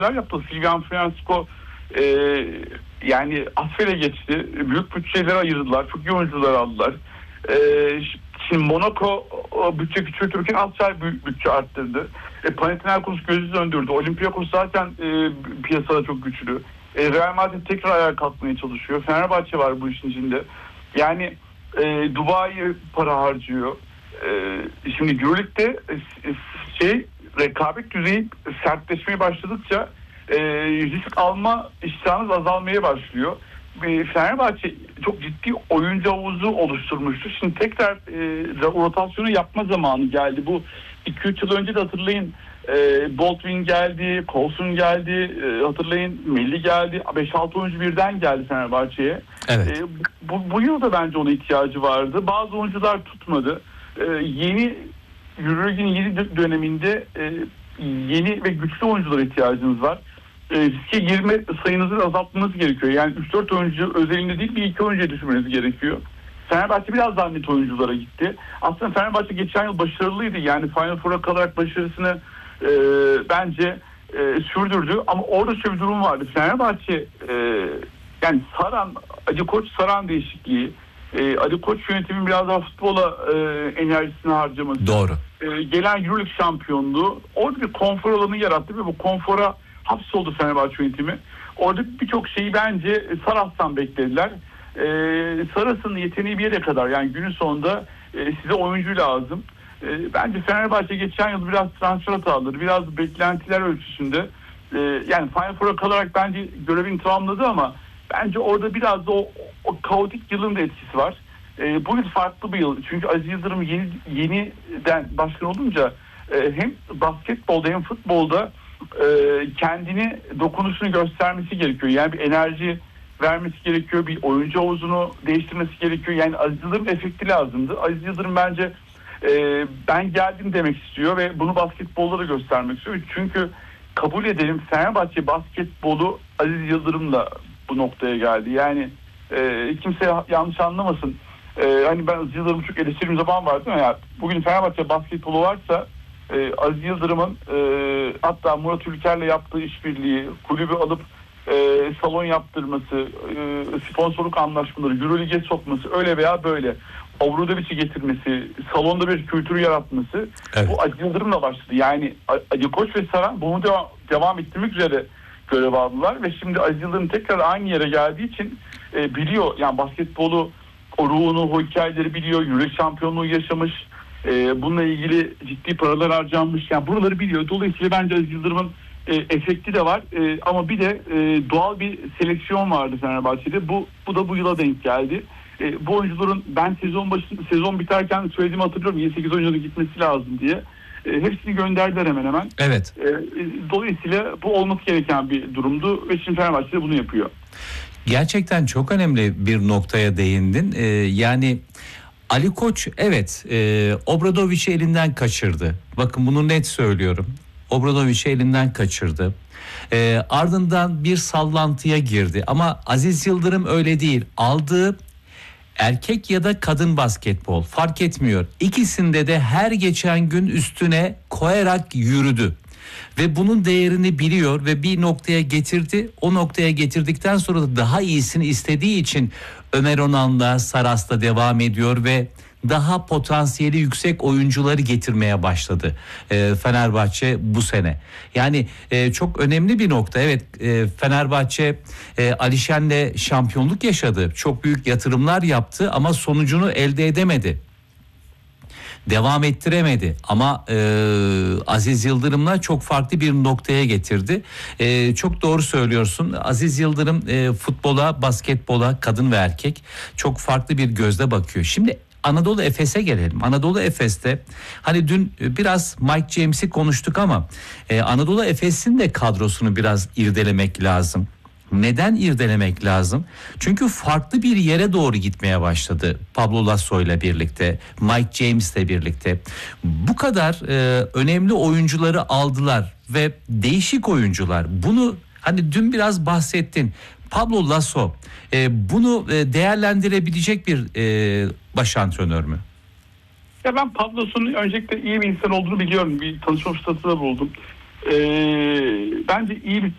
yaptı. Silvian Francisco yani Asfel'e geçti. Büyük bütçeler ayırdılar. Çok iyi oyuncular aldılar. Şimdi Monaco bütçe küçültürken Asfel büyük bütçe arttırdı. Panathinaikos gözü döndürdü. Olympiakos zaten piyasada çok güçlü. Real Madrid tekrar ayağa kalkmaya çalışıyor. Fenerbahçe var bu işin içinde. Yani Dubai para harcıyor. Şimdi Euroleague'de rekabet düzeyi sertleşmeye başladıkça risk alma iştahınız azalmaya başlıyor. Fenerbahçe çok ciddi oyuncu havuzu oluşturmuştu. Şimdi tekrar rotasyonu yapma zamanı geldi. Bu 2-3 yıl önce de hatırlayın, Baldwin geldi, Coulson geldi, hatırlayın Melli geldi. 5-6 oyuncu birden geldi Fenerbahçe'ye. Evet. Bu yıl da bence ona ihtiyacı vardı. Bazı oyuncular tutmadı. Yeni Euroleague'in yeni döneminde yeni ve güçlü oyunculara ihtiyacınız var. Riske girme sayınızı azaltmanız gerekiyor. Yani 3-4 oyuncu özelinde değil, bir iki oyuncuya düşürmeniz gerekiyor. Fenerbahçe biraz daha net oyunculara gitti. Aslında Fenerbahçe geçen yıl başarılıydı. Yani Final Four'a kalarak başarısını bence sürdürdü. Ama orada şöyle bir durum vardı. Fenerbahçe yani Ali Koç Saran değişikliği, Ali Koç yönetimin biraz daha futbola enerjisini harcaması. Doğru. Gelen Euroleague şampiyonluğu orada bir konfor alanı yarattı ve bu konfora hapsoldu Fenerbahçe yönetimi. Orada birçok şeyi bence Saras'tan beklediler. Saras'ın yeteneği bir yere kadar, yani günün sonunda size oyuncu lazım. Bence Fenerbahçe geçen yıl biraz transfer hataları, biraz beklentiler ölçüsünde yani Final Four'a kalarak bence görevini tamamladı ama bence orada biraz da o kaotik yılın da etkisi var. Bu yıl farklı bir yıl. Çünkü Aziz Yıldırım yeniden başkan olunca hem basketbolda hem futbolda kendini, dokunuşunu göstermesi gerekiyor. Yani bir enerji vermesi gerekiyor. Bir oyuncu havuzunu değiştirmesi gerekiyor. Yani Aziz Yıldırım efekti lazımdı. Aziz Yıldırım bence ben geldim demek istiyor ve bunu basketbolda da göstermek istiyor. Çünkü kabul edelim, Fenerbahçe basketbolu Aziz Yıldırım'la bu noktaya geldi. Yani kimse yanlış anlamasın. Hani ben Aziz Yıldırım'ı çok eleştirdiğim zaman vardı ama ya, bugün Fenerbahçe basketbolu varsa Aziz Yıldırım'ın hatta Murat Ülker'le yaptığı işbirliği, kulübü alıp salon yaptırması, sponsorluk anlaşmaları, Euroleague'e sokması, öyle veya böyle Avrudovic'i getirmesi, salonda bir kültürü yaratması, evet, bu Aziz Yıldırım'la başladı. Yani Ali Koç ve Saran bunu devam ettirmek üzere görev aldılar ve şimdi Aziz Yıldırım tekrar aynı yere geldiği için biliyor, yani basketbolu, o ruhunu, o hikayeleri biliyor, Euroleague şampiyonluğu yaşamış, bununla ilgili ciddi paralar harcanmış, yani buraları biliyor. Dolayısıyla bence Aziz Yıldırım'ın efekti de var ama bir de doğal bir seleksiyon vardı Fenerbahçe'de. Bu da bu yıla denk geldi. Bu oyuncuların ben sezon biterken söylediğimi hatırlıyorum. 7-8 oyuncunun gitmesi lazım diye. Hepsini gönderdiler hemen hemen. Evet. Dolayısıyla bu olması gereken bir durumdu ve şimdi Fenerbahçe de bunu yapıyor. Gerçekten çok önemli bir noktaya değindin. Yani Ali Koç evet Obradovic'i elinden kaçırdı. Bakın bunu net söylüyorum. Obradovic'i elinden kaçırdı. Ardından bir sallantıya girdi. Ama Aziz Yıldırım öyle değil. Aldığı erkek ya da kadın basketbol fark etmiyor. İkisinde de her geçen gün üstüne koyarak yürüdü. Ve bunun değerini biliyor ve bir noktaya getirdi. O noktaya getirdikten sonra da daha iyisini istediği için Ömer Onan'la, Saras'la devam ediyor ve daha potansiyeli yüksek oyuncuları getirmeye başladı Fenerbahçe bu sene. Yani çok önemli bir nokta. Evet, Fenerbahçe Alişen'le şampiyonluk yaşadı. Çok büyük yatırımlar yaptı ama sonucunu elde edemedi. Devam ettiremedi ama Aziz Yıldırım'la çok farklı bir noktaya getirdi. Çok doğru söylüyorsun. Aziz Yıldırım futbola, basketbola, kadın ve erkek çok farklı bir gözle bakıyor. Şimdi Anadolu Efes'e gelelim. Anadolu Efes'te hani dün biraz Mike James'i konuştuk ama Anadolu Efes'in de kadrosunu biraz irdelemek lazım. Neden irdelemek lazım? Çünkü farklı bir yere doğru gitmeye başladı Pablo Lasso ile birlikte, Mike James ile birlikte. Bu kadar önemli oyuncuları aldılar ve değişik oyuncular. Bunu hani dün biraz bahsettin. Pablo Lasso bunu değerlendirebilecek bir baş antrenör mü? Ya ben Pablos'un öncelikle iyi bir insan olduğunu biliyorum. Bir tanışma fırsatı da buldum. Bence iyi bir